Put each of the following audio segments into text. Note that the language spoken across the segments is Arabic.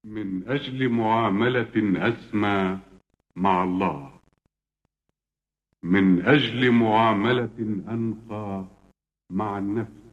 من أجل معاملة أسمى مع الله، من أجل معاملة أنقى مع النفس،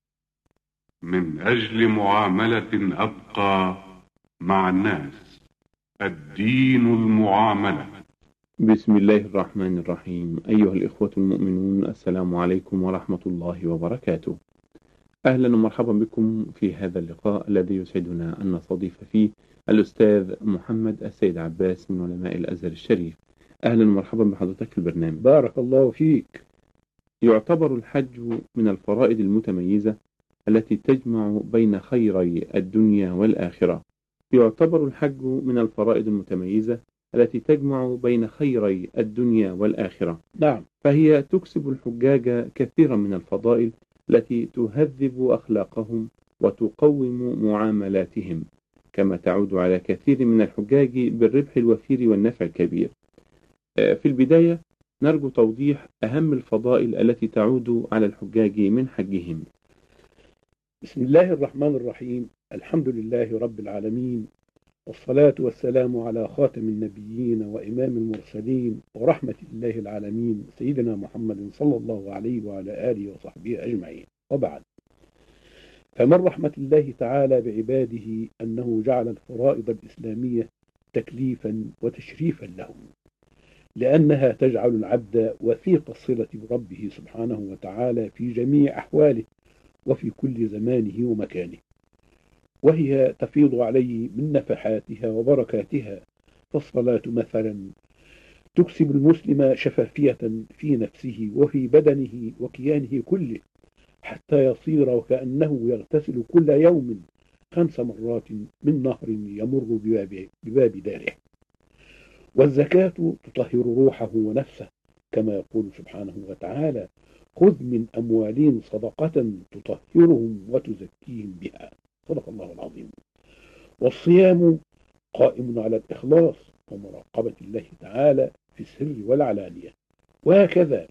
من أجل معاملة أبقى مع الناس. الدين المعاملة. بسم الله الرحمن الرحيم. أيها الإخوة المؤمنون، السلام عليكم ورحمة الله وبركاته. أهلا ومرحبا بكم في هذا اللقاء الذي يسعدنا أن نستضيف فيه الأستاذ محمد السيد عباس من علماء الأزهر الشريف. أهلا ومرحبا بحضرتك في البرنامج. بارك الله فيك. يعتبر الحج من الفرائض المتميزة التي تجمع بين خيري الدنيا والآخرة. يعتبر الحج من الفرائض المتميزة التي تجمع بين خيري الدنيا والآخرة. نعم. فهي تكسب الحجاج كثيرا من الفضائل التي تهذب أخلاقهم وتقوم معاملاتهم، كما تعود على كثير من الحجاج بالربح الوفير والنفع الكبير. في البداية نرجو توضيح أهم الفضائل التي تعود على الحجاج من حجهم. بسم الله الرحمن الرحيم. الحمد لله رب العالمين، والصلاة والسلام على خاتم النبيين وإمام المرسلين ورحمة الله العالمين سيدنا محمد صلى الله عليه وعلى آله وصحبه أجمعين، وبعد. فمن رحمة الله تعالى بعباده أنه جعل الفرائض الإسلامية تكليفا وتشريفا لهم، لأنها تجعل العبد وثيق الصلة بربه سبحانه وتعالى في جميع أحواله وفي كل زمانه ومكانه، وهي تفيض عليه من نفحاتها وبركاتها. فالصلاة مثلا تكسب المسلم شفافية في نفسه وفي بدنه وكيانه كله، حتى يصير وكأنه يغتسل كل يوم 5 مرات من نهر يمر بباب داره. والزكاة تطهر روحه ونفسه، كما يقول سبحانه وتعالى: خذ من أموالهم صدقة تطهرهم وتزكيهم بها. صدق الله العظيم. والصيام قائم على الإخلاص ومراقبة الله تعالى في السر والعلانية، وهكذا.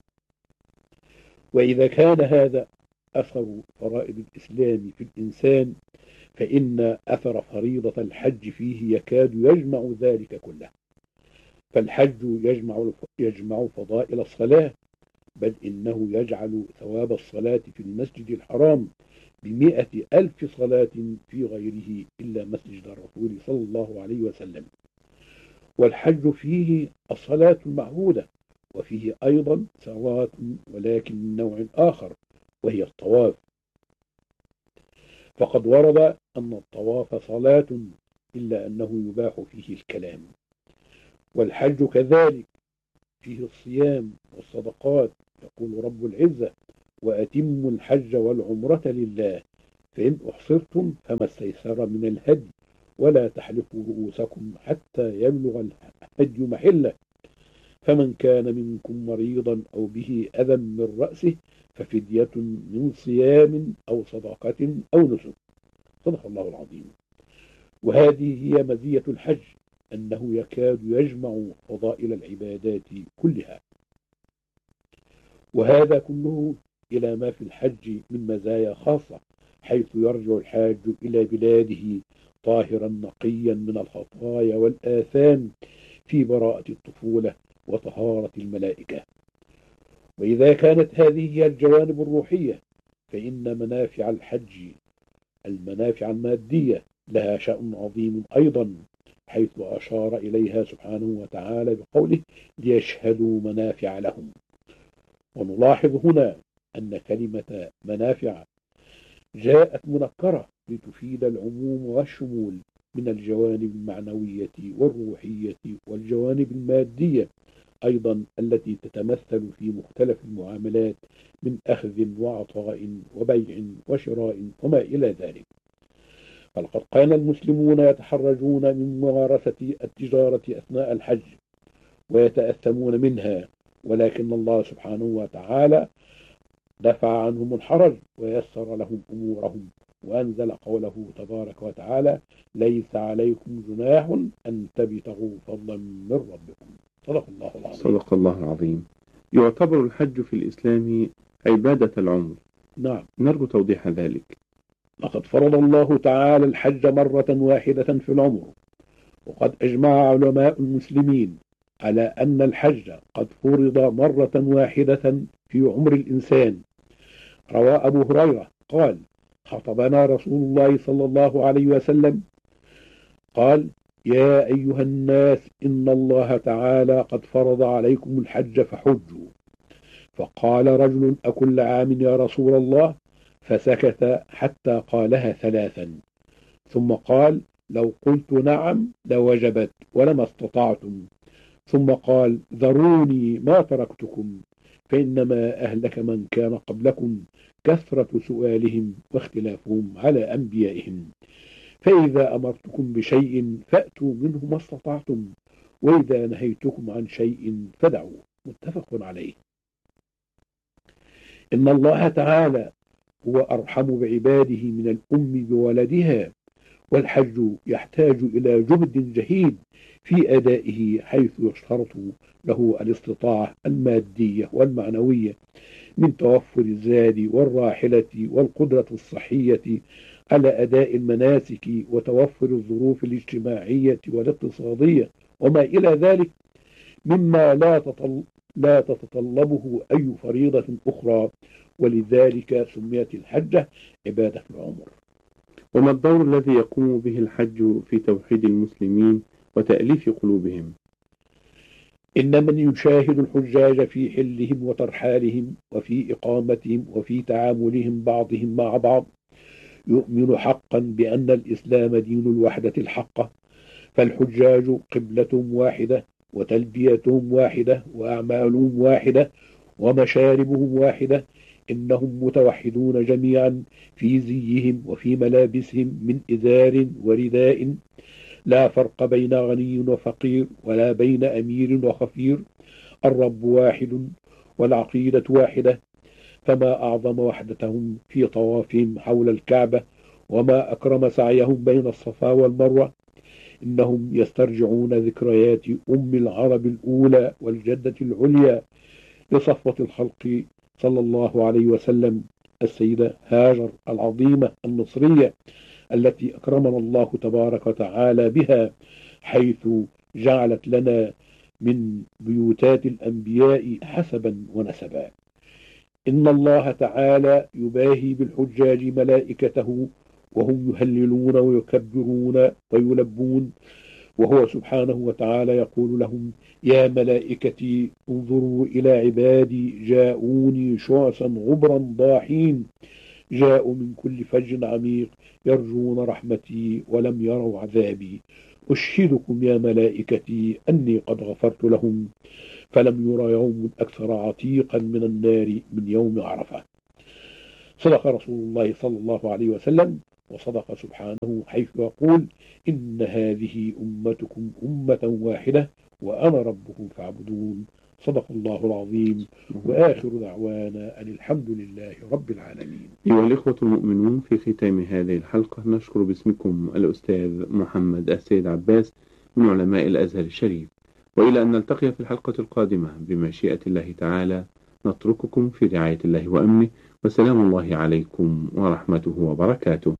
وإذا كان هذا أثر فرائض الإسلام في الإنسان، فإن أثر فريضة الحج فيه يكاد يجمع ذلك كله. فالحج يجمع فضائل الصلاة، بل إنه يجعل ثواب الصلاة في المسجد الحرام ب100,000 صلاة في غيره إلا مسجد الرسول صلى الله عليه وسلم. والحج فيه الصلاة المعهودة، وفيه أيضا صلاة ولكن من نوع آخر، وهي الطواف. فقد ورد أن الطواف صلاة، إلا أنه يباح فيه الكلام. والحج كذلك فيه الصيام والصدقات. يقول رب العزة: وأتموا الحج والعمرة لله، فإن أحصرتم فما استيسر من الهدي، ولا تحلقوا رؤوسكم حتى يبلغ الهدي محله، فمن كان منكم مريضا أو به أذى من رأسه ففدية من صيام أو صدقة أو نسك. صدق الله العظيم. وهذه هي مزية الحج، أنه يكاد يجمع فضائل العبادات كلها، وهذا كله إلى ما في الحج من مزايا خاصة، حيث يرجع الحاج إلى بلاده طاهرا نقيا من الخطايا والآثام في براءة الطفولة وطهارة الملائكة. وإذا كانت هذه هي الجوانب الروحية، فإن منافع الحج، المنافع المادية، لها شأن عظيم أيضا، حيث أشار إليها سبحانه وتعالى بقوله: ليشهدوا منافع لهم. ونلاحظ هنا أن كلمة منافع جاءت منكرة لتفيد العموم والشمول من الجوانب المعنوية والروحية والجوانب المادية أيضا، التي تتمثل في مختلف المعاملات من أخذ وعطاء وبيع وشراء وما إلى ذلك. فلقد كان المسلمون يتحرجون من ممارسة التجارة أثناء الحج ويتأثمون منها، ولكن الله سبحانه وتعالى دفع عنهم الحرج ويسر لهم أمورهم، وأنزل قوله تبارك وتعالى: ليس عليكم جناح أن تبتغوا فضلا من ربكم. صدق الله العظيم. صدق الله العظيم. يعتبر الحج في الإسلام عبادة العمر. نعم. نرجو توضيح ذلك. لقد فرض الله تعالى الحج مرة واحدة في العمر، وقد أجمع علماء المسلمين على أن الحج قد فرض مرة واحدة في عمر الإنسان. روى أبو هريرة قال: خطبنا رسول الله صلى الله عليه وسلم قال: يا أيها الناس، إن الله تعالى قد فرض عليكم الحج فحجوا. فقال رجل: أكل عام يا رسول الله؟ فسكت حتى قالها ثلاثا، ثم قال: لو قلت نعم لوجبت ولما استطعتم. ثم قال: ذروني ما تركتكم، فإنما أهلك من كان قبلكم كثرة سؤالهم واختلافهم على أنبيائهم، فإذا أمرتكم بشيء فأتوا منه ما استطعتم، وإذا نهيتكم عن شيء فدعوا. متفق عليه. إن الله تعالى هو أرحم بعباده من الأم بولدها، والحج يحتاج إلى جهد جهيد في أدائه، حيث يشترط له الاستطاعة المادية والمعنوية من توفر الزاد والراحلة والقدرة الصحية على أداء المناسك، وتوفر الظروف الاجتماعية والاقتصادية وما إلى ذلك مما لا تتطلبه أي فريضة أخرى، ولذلك سميت الحجة عبادة العمر. وما الدور الذي يقوم به الحج في توحيد المسلمين وتأليف قلوبهم؟ إن من يشاهد الحجاج في حلهم وترحالهم وفي إقامتهم وفي تعاملهم بعضهم مع بعض يؤمن حقا بأن الإسلام دين الوحدة الحقة، فالحجاج قبلتهم واحدة، وتلبيتهم واحدة، وأعمالهم واحدة، ومشاربهم واحدة. إنهم متوحدون جميعا في زيهم وفي ملابسهم من إزار ورداء، لا فرق بين غني وفقير ولا بين أمير وخفير. الرب واحد والعقيدة واحدة، فما أعظم وحدتهم في طوافهم حول الكعبة، وما أكرم سعيهم بين الصفا والمروة. إنهم يسترجعون ذكريات أم العرب الأولى والجدة العليا لصفوة الخلق صلى الله عليه وسلم، السيدة هاجر العظيمة المصرية، التي أكرمنا الله تبارك وتعالى بها، حيث جعلت لنا من بيوتات الأنبياء حسبا ونسبا. إن الله تعالى يباهي بالحجاج ملائكته وهم يهللون ويكبرون ويلبون، وهو سبحانه وتعالى يقول لهم: يا ملائكتي انظروا إلى عبادي جاءوني شعثا غبرا ضاحين، جاءوا من كل فج عميق يرجون رحمتي ولم يروا عذابي. أشهدكم يا ملائكتي أني قد غفرت لهم، فلم يرى يوم أكثر عتيقا من النار من يوم عرفة. صدق رسول الله صلى الله عليه وسلم، وصدق سبحانه حيث يقول: إن هذه أمتكم أمة واحدة وأنا ربكم فاعبدون. صدق الله العظيم، وآخر دعوانا أن الحمد لله رب العالمين. أيها الإخوة المؤمنون، في ختام هذه الحلقة نشكر باسمكم الأستاذ محمد السيد عباس من علماء الأزهر الشريف، وإلى أن نلتقي في الحلقة القادمة بمشيئة الله تعالى، نترككم في رعاية الله وأمنه، وسلام الله عليكم ورحمته وبركاته.